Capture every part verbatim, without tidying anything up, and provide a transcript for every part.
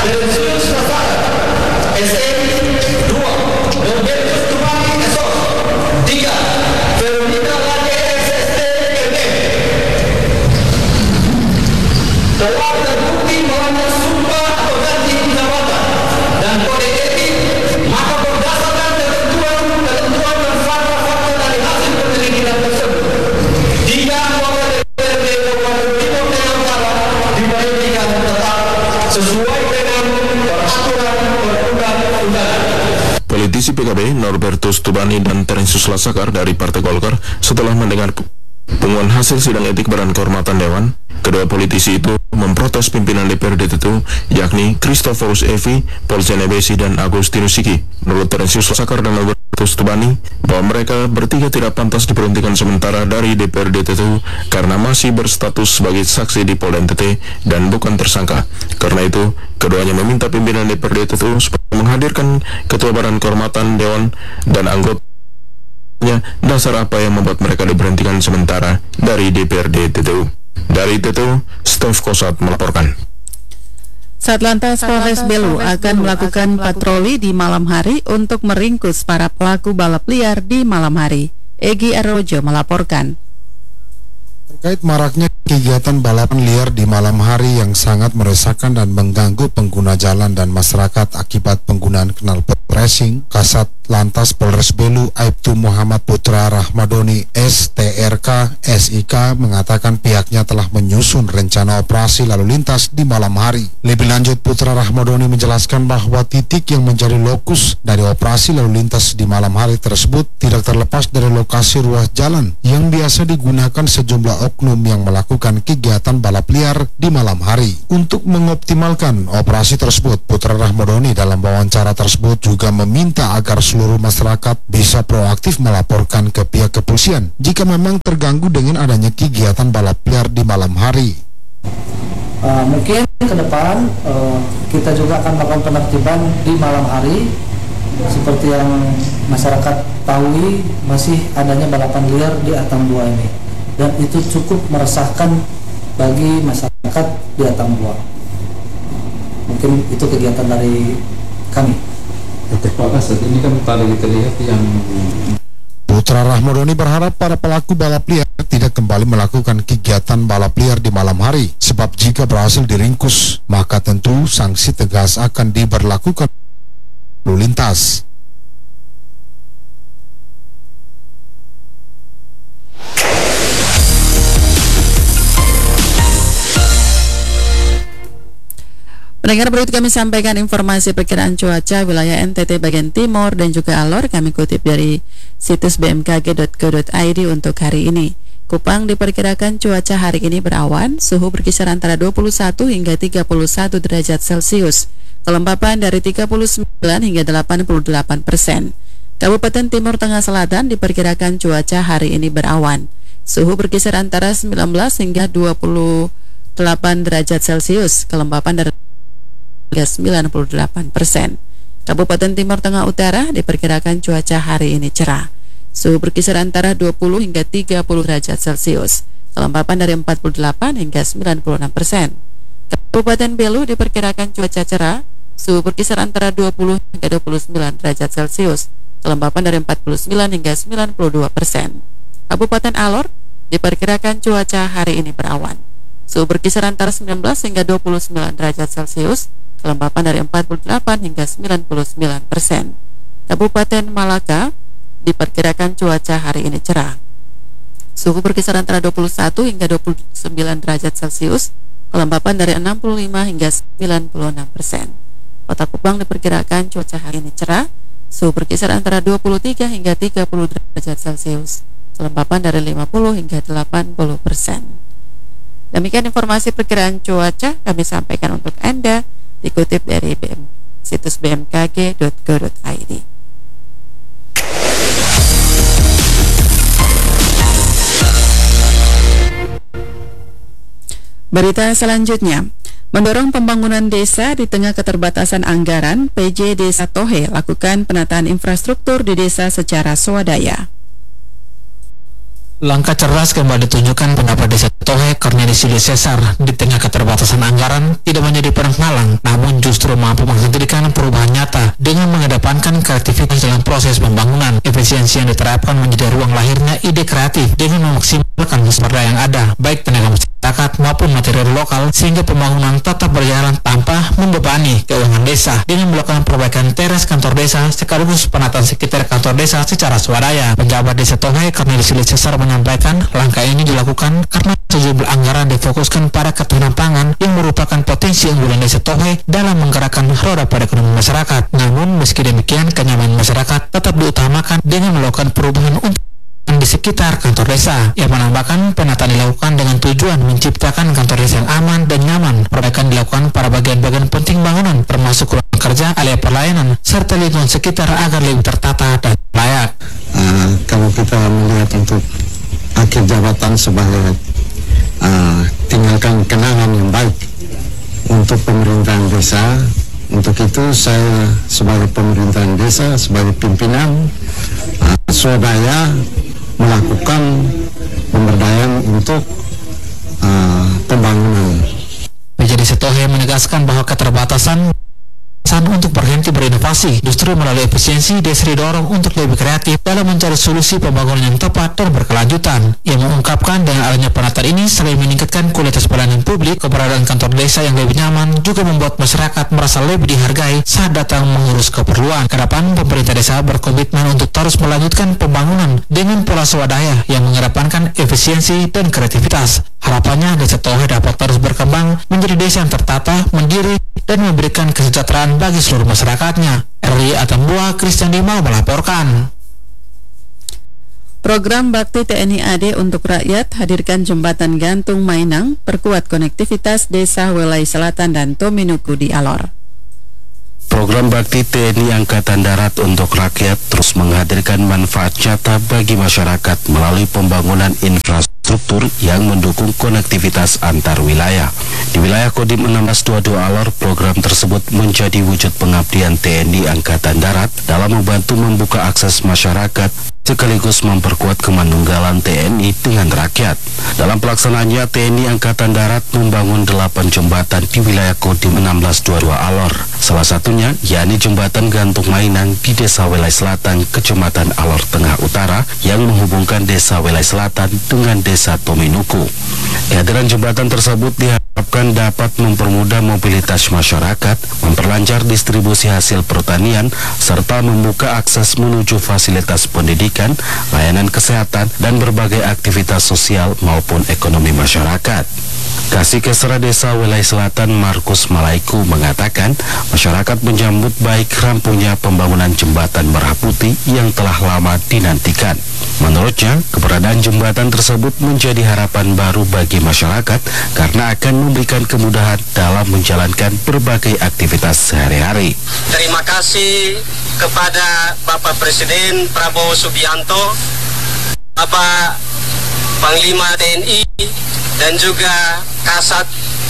Teresius Sasar S M dua, Robertus Tumani S O tiga, Veronica Lage S S T M M. Telah terbukti melanggar sumpah atau janji jabatan dan kode etik, maka berdasarkan ketentuan-ketentuan dan fakta-fakta dari hasil penyelidikan tersebut, tiga anggota D P R D Kabupaten Timur Tengah Utara diberhentikan tetap sesuai dengan peraturan perundang-undangan. Politisi P K B Norbertus Tubani dan Teresius Lasakar dari Partai Golkar setelah mendengar pengumuman hasil sidang etik Badan Kehormatan Dewan, kedua politisi itu memprotes pimpinan D P R D itu, yakni Christophorus Evi, Polsen Ebesi, dan Agustinus Siki. Menurut Teresius Lasakar dan Norbertus Tubani, bahwa mereka bertiga tidak pantas diberhentikan sementara dari D P R D itu karena masih berstatus sebagai saksi di Polda N T T dan bukan tersangka. Karena itu, keduanya meminta pimpinan D P R D itu supaya menghadirkan Ketua Badan Kehormatan Dewan dan anggota dasar apa yang membuat mereka diberhentikan sementara dari D P R D T T U. Dari T T U, Stef Kosat melaporkan. Satlantas Polres Belu akan melakukan patroli di malam hari untuk meringkus para pelaku balap liar di malam hari. Egi Arrojo melaporkan. Terkait maraknya kegiatan balapan liar di malam hari yang sangat meresahkan dan mengganggu pengguna jalan dan masyarakat akibat penggunaan knalpot racing, Kasat Lantas Polres Belu Aibtu Muhammad Putra Rahmadoni S T R K S I K mengatakan pihaknya telah menyusun rencana operasi lalu lintas di malam hari. Lebih lanjut, Putra Rahmadoni menjelaskan bahwa titik yang menjadi lokus dari operasi lalu lintas di malam hari tersebut tidak terlepas dari lokasi ruas jalan yang biasa digunakan sejumlah oknum yang melakukan kegiatan balap liar di malam hari. Untuk mengoptimalkan operasi tersebut, Putra Rahmadoni dalam wawancara tersebut juga meminta agar seluruh masyarakat bisa proaktif melaporkan ke pihak kepolisian jika memang terganggu dengan adanya kegiatan balap liar di malam hari. Uh, mungkin ke depan uh, kita juga akan melakukan penertiban di malam hari. Seperti yang masyarakat tahu, masih adanya balapan liar di Atambua ini, dan itu cukup meresahkan bagi masyarakat di Atambua. Mungkin itu kegiatan dari kami. Pak Kasat, ini kan tadi kita lihat yang Putra Rahmadoni berharap para pelaku balap liar tidak kembali melakukan kegiatan balap liar di malam hari, sebab jika berhasil diringkus, maka tentu sanksi tegas akan diberlakukan lalu lintas. Pendengar, berikut kami sampaikan informasi perkiraan cuaca wilayah N T T bagian timur dan juga alor. Kami kutip dari situs b m k g dot go dot i d untuk hari ini. Kupang diperkirakan cuaca hari ini berawan, suhu berkisar antara dua puluh satu hingga tiga puluh satu derajat Celcius. Kelembapan dari tiga puluh sembilan hingga delapan puluh delapan persen. Kabupaten Timur Tengah Selatan diperkirakan cuaca hari ini berawan, suhu berkisar antara sembilan belas hingga dua puluh delapan derajat Celcius. Kelembapan dari hingga sembilan puluh delapan persen. Kabupaten Timur Tengah Utara diperkirakan cuaca hari ini cerah, suhu berkisar antara dua puluh hingga tiga puluh derajat Celcius. Kelembapan dari empat puluh delapan hingga sembilan puluh enam persen. Kabupaten Belu diperkirakan cuaca cerah, suhu berkisar antara dua puluh hingga dua puluh sembilan derajat Celcius. Kelembapan dari empat puluh sembilan hingga sembilan puluh dua persen. Kabupaten Alor diperkirakan cuaca hari ini berawan, suhu berkisar antara sembilan belas hingga dua puluh sembilan derajat Celcius. Kelembapan dari empat puluh delapan hingga sembilan puluh sembilan persen. Kabupaten Malaka diperkirakan cuaca hari ini cerah, suhu berkisar antara dua puluh satu hingga dua puluh sembilan derajat Celcius. Kelembapan dari enam puluh lima hingga sembilan puluh enam persen. Kota Kupang diperkirakan cuaca hari ini cerah, suhu berkisar antara dua puluh tiga hingga tiga puluh derajat Celcius. Kelembapan dari lima puluh hingga delapan puluh persen. Demikian informasi perkiraan cuaca kami sampaikan untuk Anda, dikutip dari B M, situs b m k g dot go dot i d. Berita selanjutnya, mendorong pembangunan desa di tengah keterbatasan anggaran, P J Desa Tohe lakukan penataan infrastruktur di desa secara swadaya. Langkah cerdas kembali ditunjukkan pendapat Desa Tohe Cornelis Cesar di tengah keterbatasan anggaran tidak menjadi penghalang, namun justru justru mampu menghadirkan perubahan nyata dengan mengedepankan kreativitas dalam proses pembangunan. Efisiensi yang diterapkan menjadi ruang lahirnya ide kreatif dengan memaksimalkan sumber daya yang ada, baik tenaga masyarakat maupun material lokal, sehingga pembangunan tetap berjalan tanpa membebani keuangan desa dengan melakukan perbaikan teras kantor desa sekaligus penataan sekitar kantor desa secara swadaya. Penjabat Desa Tohe Cornelis Cesar menyampaikan langkah ini dilakukan karena sejumlah anggaran difokuskan pada ketahanan pangan yang merupakan potensi unggulan Desa Tohe dalam menggerakkan roda perekonomian masyarakat. Namun meski demikian, kenyamanan masyarakat tetap diutamakan dengan melakukan perubahan untuk di sekitar kantor desa. Ia menambahkan penataan dilakukan dengan tujuan menciptakan kantor desa yang aman dan nyaman. Perbaikan dilakukan pada bagian-bagian penting bangunan termasuk ruang kerja, area pelayanan, serta lingkungan sekitar agar lebih tertata dan layak. Uh, kalau kita melihat untuk akhir jabatan sebagai uh, tinggalkan kenangan yang baik untuk pemerintahan desa. Untuk itu saya sebagai pemerintahan desa, sebagai pimpinan uh, swadaya melakukan pemberdayaan untuk uh, pembangunan. P J Desa Tohe menegaskan bahwa keterbatasan untuk berhenti berinovasi, justru melalui efisiensi desa didorong untuk lebih kreatif dalam mencari solusi pembangunan yang tepat dan berkelanjutan. Ia mengungkapkan dengan adanya penataan ini selain meningkatkan kualitas pelayanan publik, keberadaan kantor desa yang lebih nyaman juga membuat masyarakat merasa lebih dihargai saat datang mengurus keperluan. Kedepan, pemerintah desa berkomitmen untuk terus melanjutkan pembangunan dengan pola swadaya yang mengedepankan efisiensi dan kreativitas. Harapannya Desa Tohe dapat terus berkembang menjadi desa yang tertata, mandiri, dan memberikan kesejahteraan bagi seluruh masyarakatnya. R I Atambua, Christian Dimau melaporkan. Program Bakti T N I A D untuk rakyat hadirkan jembatan gantung Mainang, perkuat konektivitas desa Welai Selatan dan Tominuku di Alor. Program Bakti T N I Angkatan Darat untuk rakyat terus menghadirkan manfaat nyata bagi masyarakat melalui pembangunan infrastruktur yang mendukung konektivitas antar wilayah. Di wilayah Kodim enam belas dua puluh dua Alor, program tersebut menjadi wujud pengabdian T N I Angkatan Darat dalam membantu membuka akses masyarakat sekaligus memperkuat kemanunggalan T N I dengan rakyat. Dalam pelaksanaannya, T N I Angkatan Darat membangun delapan jembatan di wilayah Kodim enam belas dua puluh dua Alor. Salah satunya yakni jembatan gantung Mainang di Desa Welai Selatan, Kecamatan Alor Tengah Utara yang menghubungkan Desa Welai Selatan dengan Desa Tominuku. Kehadiran jembatan tersebut diharapkan dapat mempermudah mobilitas masyarakat, memperlancar distribusi hasil pertanian, serta membuka akses menuju fasilitas pendidikan, layanan kesehatan, dan berbagai aktivitas sosial maupun ekonomi masyarakat. Kasih Kesra Desa Welai Selatan Markus Malaiku mengatakan masyarakat menyambut baik rampungnya pembangunan jembatan Merah Putih yang telah lama dinantikan. Menurutnya, keberadaan jembatan tersebut menjadi harapan baru bagi masyarakat karena akan memberikan kemudahan dalam menjalankan berbagai aktivitas sehari-hari. Terima kasih kepada Bapak Presiden Prabowo Subianto, Bapak Panglima T N I, dan juga Kasat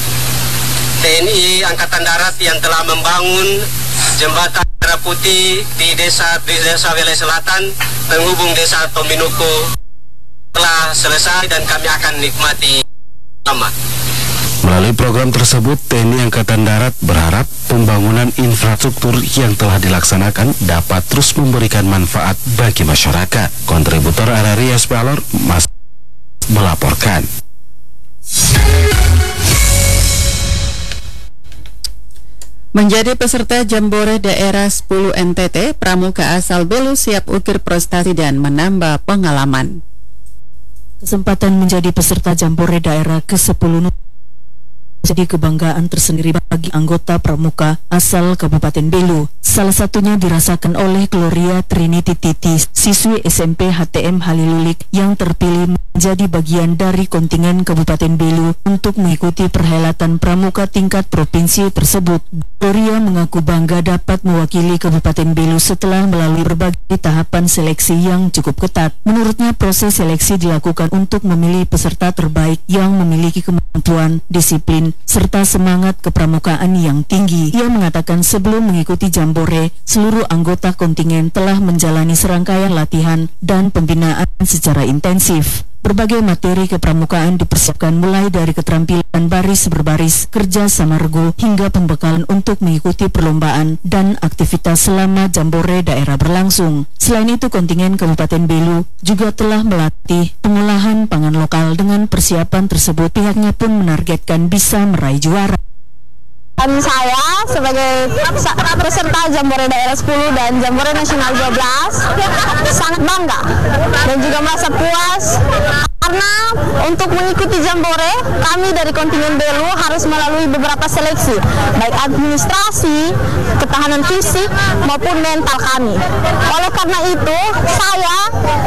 T N I Angkatan Darat yang telah membangun jembatan Merah Putih di desa di desa Welai Selatan menghubung Desa Tominuku telah selesai dan kami akan nikmati lama. Melalui program tersebut, T N I Angkatan Darat berharap pembangunan infrastruktur yang telah dilaksanakan dapat terus memberikan manfaat bagi masyarakat. Kontributor R R I S P Alor, Mas melaporkan. Menjadi peserta Jambore Daerah sepuluh N T T, pramuka asal Belu siap ukir prestasi dan menambah pengalaman. Kesempatan menjadi peserta Jambore Daerah ke sepuluh menjadi kebanggaan tersendiri bagi anggota pramuka asal Kabupaten Belu. Salah satunya dirasakan oleh Gloria Trinity Titi, siswi S M P H T M Halilulik yang terpilih menjadi bagian dari kontingen Kabupaten Belu untuk mengikuti perhelatan pramuka tingkat provinsi tersebut. Gloria mengaku bangga dapat mewakili Kabupaten Belu setelah melalui berbagai tahapan seleksi yang cukup ketat. Menurutnya, proses seleksi dilakukan untuk memilih peserta terbaik yang memiliki kemampuan, disiplin, serta semangat kepramukaan yang tinggi. Ia mengatakan sebelum mengikuti Jambore, seluruh anggota kontingen telah menjalani serangkaian latihan dan pembinaan secara intensif. Berbagai materi kepramukaan dipersiapkan mulai dari keterampilan baris berbaris, kerja sama regu, hingga pembekalan untuk mengikuti perlombaan dan aktivitas selama Jambore daerah berlangsung. Selain itu, kontingen Kabupaten Belu juga telah melatih pengolahan pangan lokal. Dengan persiapan tersebut, pihaknya pun menargetkan bisa meraih juara. Dan saya sebagai peserta Jambore Daerah sepuluh dan Jambore Nasional dua belas sangat bangga dan juga merasa puas karena untuk mengikuti Jambore kami dari kontingen Belu harus melalui beberapa seleksi, baik administrasi, ketahanan fisik maupun mental kami. Oleh karena itu saya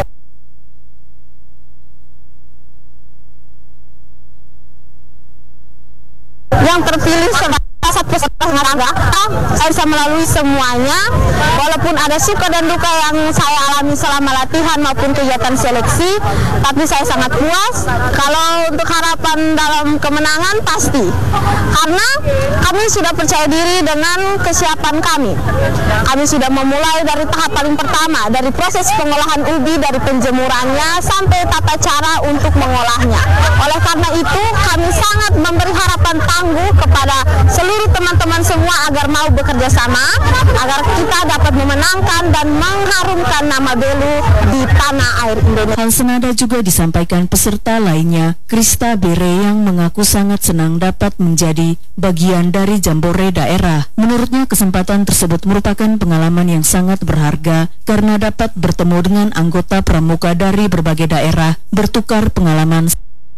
yang terpilih sebagai salah satu peserta olahraga, saya bisa melalui semuanya, walaupun ada suka dan duka yang saya alami selama latihan maupun kegiatan seleksi, tapi saya sangat puas. Kalau untuk harapan dalam kemenangan pasti, karena kami sudah percaya diri dengan kesiapan kami. Kami sudah memulai dari tahap paling pertama, dari proses pengolahan ubi, dari penjemurannya sampai tata cara untuk mengolahnya. Oleh karena itu, kami sangat memberi harapan tangguh kepada seluruh teman-teman semua agar mau bekerja sama, agar kita dapat memenangkan dan mengharumkan nama Belu di tanah air Indonesia. Hal senada juga disampaikan peserta lainnya, Krista Bere, yang mengaku sangat senang dapat menjadi bagian dari Jambore daerah. Menurutnya, kesempatan tersebut merupakan pengalaman yang sangat berharga karena dapat bertemu dengan anggota pramuka dari berbagai daerah, bertukar pengalaman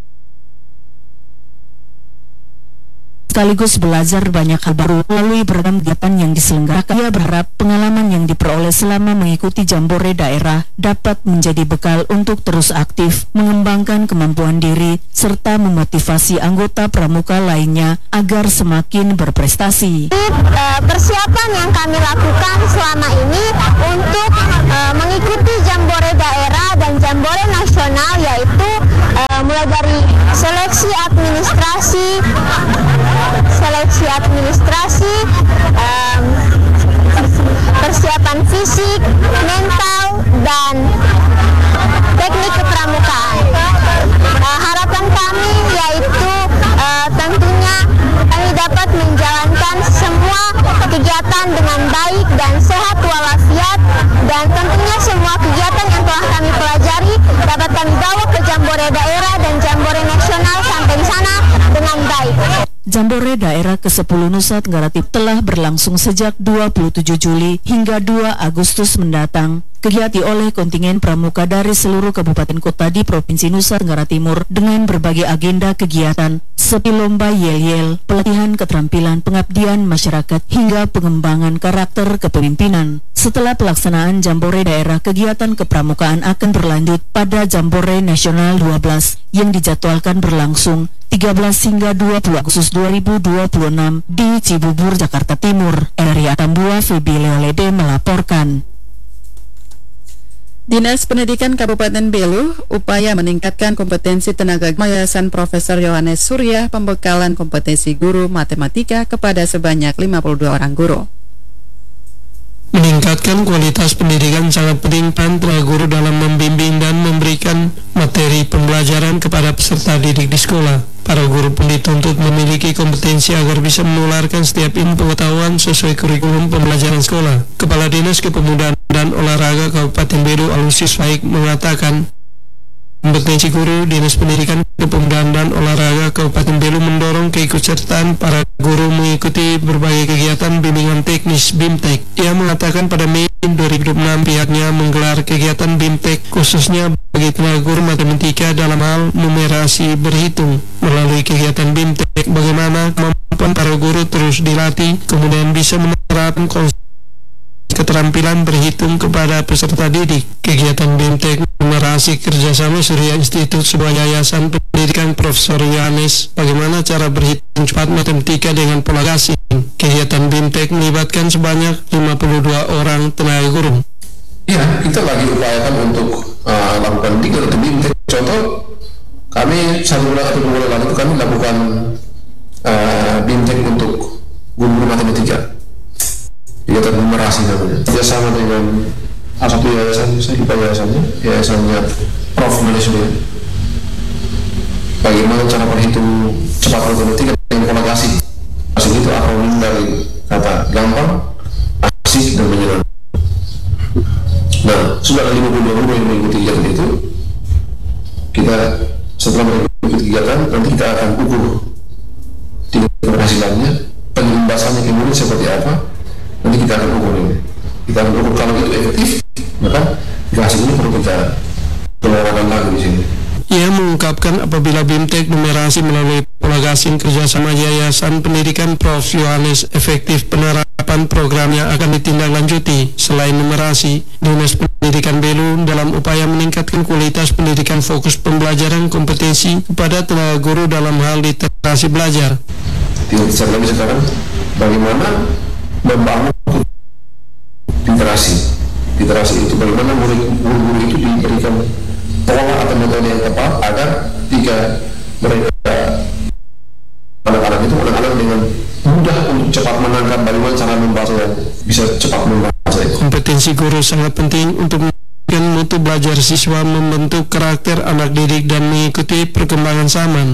sekaligus belajar banyak hal baru melalui beragam kegiatan yang diselenggarakan. Ia berharap pengalaman yang diperoleh selama mengikuti Jambore daerah dapat menjadi bekal untuk terus aktif, mengembangkan kemampuan diri, serta memotivasi anggota pramuka lainnya agar semakin berprestasi. Persiapan yang kami lakukan selama ini untuk uh, mengikuti Jambore daerah dan Jambore nasional, yaitu uh, mulai dari seleksi administrasi, seleksi administrasi, um, persiapan fisik, mental, dan teknik kepramukaan. Uh, harapan kami yaitu uh, tentunya kami dapat menjalankan semua kegiatan dengan baik dan sehat walafiat, dan tentunya semua kegiatan yang telah kami pelajari dapat kami bawa ke Jambore daerah dan Jambore nasional sampai di sana dengan baik. Jambore daerah ke sepuluh Nusa Tenggara Timur telah berlangsung sejak dua puluh tujuh Juli hingga dua Agustus mendatang. Kegiatan oleh kontingen pramuka dari seluruh kabupaten kota di Provinsi Nusa Tenggara Timur dengan berbagai agenda kegiatan seperti lomba yel-yel, pelatihan keterampilan pengabdian masyarakat, hingga pengembangan karakter kepemimpinan. Setelah pelaksanaan Jambore daerah, kegiatan kepramukaan akan berlanjut pada Jambore Nasional dua belas yang dijadwalkan berlangsung tiga belas hingga dua puluh Agustus dua ribu dua puluh enam di Cibubur, Jakarta Timur. Dari Atambua, Febi Leolede melaporkan. Dinas Pendidikan Kabupaten Belu upaya meningkatkan kompetensi tenaga Yayasan Profesor Yohanes Surya pembekalan kompetensi guru matematika kepada sebanyak lima puluh dua orang guru. Meningkatkan kualitas pendidikan sangat penting peran tenaga guru dalam membimbing dan memberikan materi pembelajaran kepada peserta didik di sekolah. Para guru pun dituntut memiliki kompetensi agar bisa menularkan setiap ilmu pengetahuan sesuai kurikulum pembelajaran sekolah. Kepala Dinas Kepemudaan dan Olahraga Kabupaten Belu Alusius Faik mengatakan, kompetensi guru Dinas Pendidikan Kepemudaan dan Olahraga Kabupaten Belu mendorong keikutsertaan para guru mengikuti berbagai kegiatan bimbingan teknis BIMTEK. Ia mengatakan pada Mei dua ribu dua puluh enam pihaknya menggelar kegiatan BIMTEK khususnya bagi tenaga guru matematika dalam hal numerasi berhitung. Melalui kegiatan BIMTEK, bagaimana kemampuan para guru terus dilatih, kemudian bisa menerapkan konsep keterampilan berhitung kepada peserta didik. Kegiatan BIMTEK numerasi kerjasama Surya Institut, sebuah yayasan pendidikan Profesor Yohanes, bagaimana cara berhitung cepat matematika dengan pola gasing. Kegiatan BIMTEK melibatkan sebanyak lima puluh dua orang tenaga guru. Ya, kita lagi upayakan untuk uh, lakukan tiga atau BIMTEK. Contoh, kami satu bulan atau dua bulan lalu kami lakukan uh, BIMTEK untuk guru matematika. Kegiatan numerasi namanya. Kerjasama dengan salah satu yayasan, saya lupa yayasannya, yayasannya Prof Malaysia. bagaimana cara berhitung cepat matematika dan pola kasih. Asik itu akronim dari kata gampang, asik, dan menyenangkan. Nah, sudah ada lima puluh dua rumah yang mengikuti kegiatan itu. Kita setelah mengikuti kegiatan, nanti kita akan ukur tingkat keberhasilannya, penyelesaiannya kemudian seperti apa. Nanti kita akan ukur ini. Kita akan ukur kalau itu efektif, maka hasil ini perlu kita keluarkan lagi di sini. Ia mengungkapkan apabila BIMTEK numerasi melalui pola gasing kerjasama Yayasan Pendidikan Profesor Yohanes efektif penerapan program yang akan ditindaklanjuti. Selain numerasi, Dinas Pendidikan Belu dalam upaya meningkatkan kualitas pendidikan fokus pembelajaran kompetensi kepada tenaga guru dalam hal literasi belajar. Tinggal bicara lagi sekarang bagaimana membangun literasi. Literasi itu bagaimana guru-guru itu diberikan pola atau metode yang tepat agar jika mereka anak-anak itu anak-anak dengan mudah untuk cepat menangkap bagaimana cara membaca dan bisa cepat membaca itu. Kompetensi guru sangat penting untuk meningkatkan mutu belajar siswa, membentuk karakter anak didik dan mengikuti perkembangan zaman.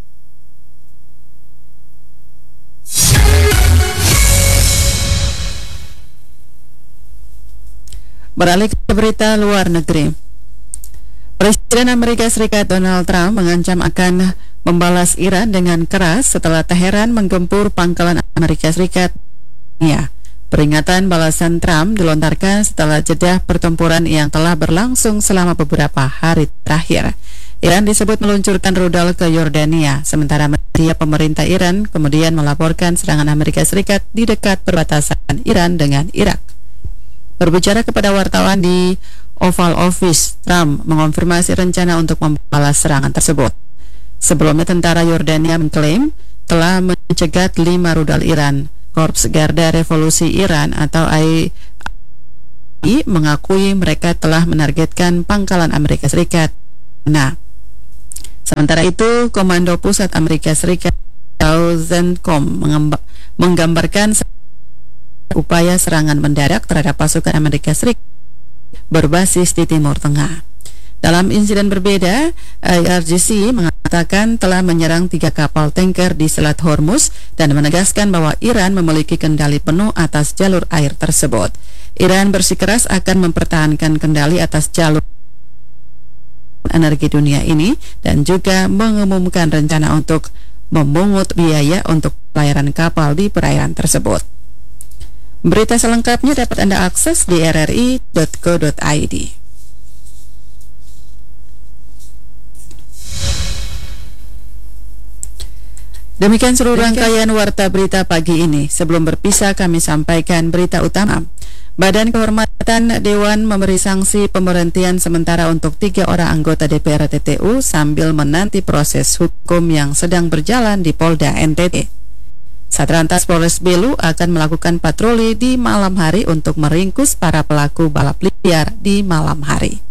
Beralih ke berita luar negeri. Presiden Amerika Serikat Donald Trump mengancam akan membalas Iran dengan keras setelah Teheran menggempur pangkalan Amerika Serikat. Ya, peringatan balasan Trump dilontarkan setelah jeda pertempuran yang telah berlangsung selama beberapa hari terakhir. Iran disebut meluncurkan rudal ke Yordania, sementara media pemerintah Iran kemudian melaporkan serangan Amerika Serikat di dekat perbatasan Iran dengan Irak. Berbicara kepada wartawan di Oval Office, Trump mengonfirmasi rencana untuk membalas serangan tersebut. Sebelumnya tentara Yordania mengklaim telah mencegat lima rudal Iran. Korps Garda Revolusi Iran atau I R I mengakui mereka telah menargetkan pangkalan Amerika Serikat. Nah, sementara itu Komando Pusat Amerika Serikat atau CENTCOM menggambarkan upaya serangan mendadak terhadap pasukan Amerika Serikat berbasis di Timur Tengah. Dalam insiden berbeda, I R G C mengatakan telah menyerang tiga kapal tanker di Selat Hormuz dan menegaskan bahwa Iran memiliki kendali penuh atas jalur air tersebut. Iran bersikeras akan mempertahankan kendali atas jalur energi dunia ini dan juga mengumumkan rencana untuk memungut biaya untuk pelayaran kapal di perairan tersebut. Berita selengkapnya dapat Anda akses di r r i dot co dot i d. Demikian seluruh rangkaian warta berita pagi ini. Sebelum berpisah kami sampaikan berita utama. Badan Kehormatan Dewan memberi sanksi pemberhentian sementara untuk tiga orang anggota D P R T T U sambil menanti proses hukum yang sedang berjalan di Polda N T T. Satlantas Polres Belu akan melakukan patroli di malam hari untuk meringkus para pelaku balap liar di malam hari.